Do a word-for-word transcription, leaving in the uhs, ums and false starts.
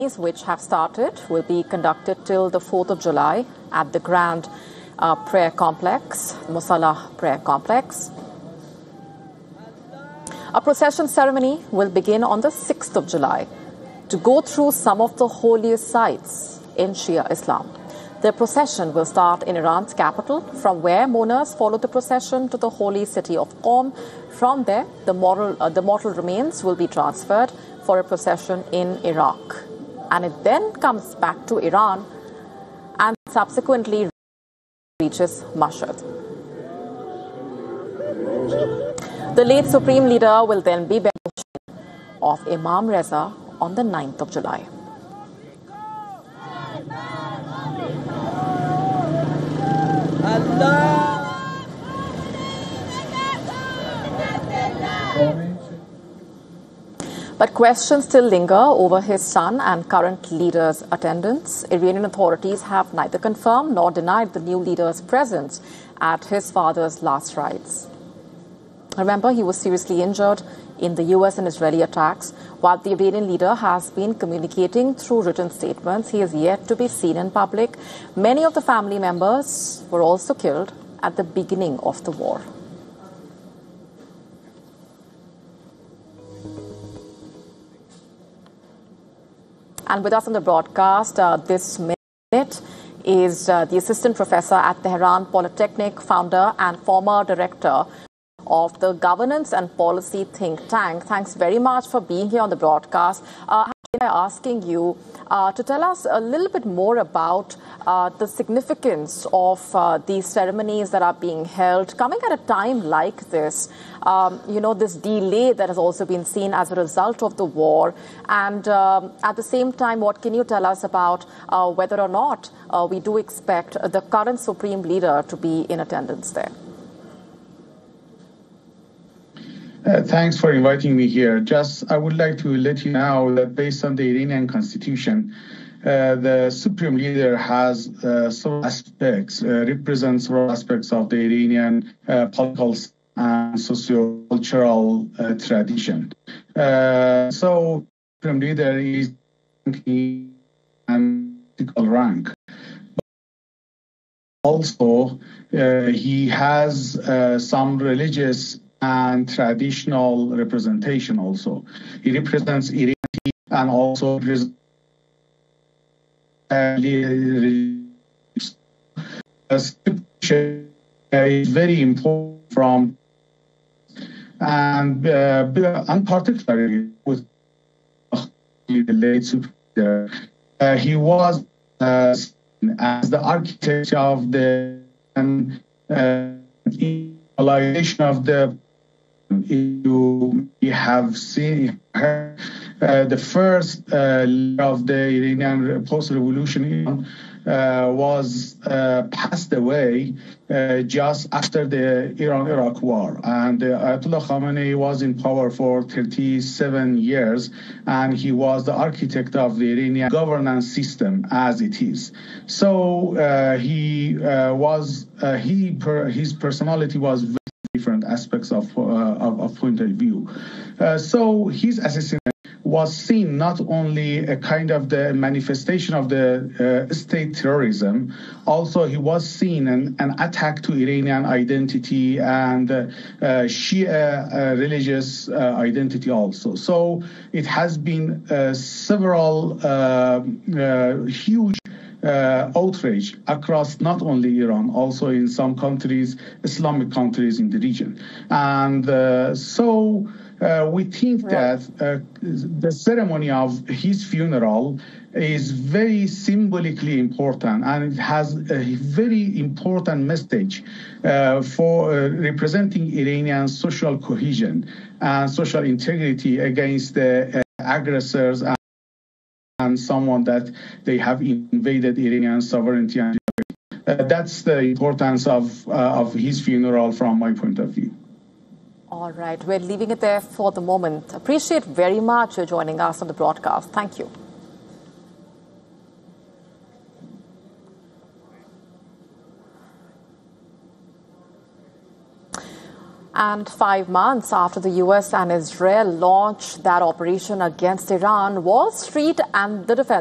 which have started will be conducted till the fourth of July at the Grand uh, Prayer Complex, Musalla Prayer Complex. A procession ceremony will begin on the sixth of July to go through some of the holiest sites in Shia Islam. The procession will start in Iran's capital, from where mourners follow the procession to the holy city of Qom. From there, the mortal, uh, the mortal remains will be transferred for a procession in Iraq. And it then comes back to Iran and subsequently reaches Mashhad. The late Supreme Leader will then be buried of Imam Reza on the ninth of July. Allah. But questions still linger over his son and current leader's attendance. Iranian authorities have neither confirmed nor denied the new leader's presence at his father's last rites. Remember, he was seriously injured in the U S and Israeli attacks. While the Iranian leader has been communicating through written statements, he is yet to be seen in public. Many of the family members were also killed at the beginning of the war. And with us on the broadcast uh, this minute is uh, the assistant professor at Tehran Polytechnic, founder and former director of the governance and policy think tank. Thanks very much for being here on the broadcast. Uh, I'm asking you uh, to tell us a little bit more about uh, the significance of uh, these ceremonies that are being held, coming at a time like this. Um, you know, this delay that has also been seen as a result of the war. And um, at the same time, what can you tell us about uh, whether or not uh, we do expect the current Supreme Leader to be in attendance there? Uh, thanks for inviting me here. Just, I would like to let you know that based on the Iranian constitution, uh, the Supreme Leader has uh, several aspects, uh, represents several aspects of the Iranian uh, political and socio-cultural uh, tradition. Uh, so, Supreme Leader is an political rank. Also, uh, he has uh, some religious and traditional representation also. He represents Iran and also represents is very important from and uh, and particularly with the late Supreme, uh, he was uh, as the architect of the and uh, realization of the you have seen uh, the first uh, of the Iranian post-revolution uh, was uh, passed away uh, just after the Iran-Iraq war. And uh, Ayatollah Khamenei was in power for thirty-seven years, and he was the architect of the Iranian governance system as it is. So uh, he uh, was, uh, he per, his personality was very different aspects of, uh, of, of point of view. Uh, so his assassination was seen not only a kind of the manifestation of the uh, state terrorism, also he was seen an, an attack to Iranian identity and uh, uh, Shia uh, religious uh, identity also. So it has been uh, several uh, uh, huge Uh, outrage across not only Iran, also in some countries, Islamic countries in the region. And uh, so uh, we think that uh, the ceremony of his funeral is very symbolically important, and it has a very important message uh, for uh, representing Iranian social cohesion and social integrity against the uh, aggressors and and someone that they have invaded Iranian sovereignty. And uh, that's the importance of uh, of his funeral from my point of view. All right, we're leaving it there for the moment. Appreciate very much you joining us on the broadcast. Thank you. And five months after the U S and Israel launched that operation against Iran, Wall Street and the defense